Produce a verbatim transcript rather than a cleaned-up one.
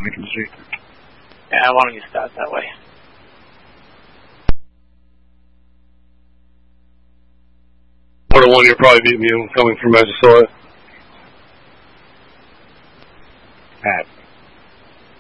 we can see. Yeah, why don't you start that way? Four to one, you're probably beating me coming from Massasoit. Pat.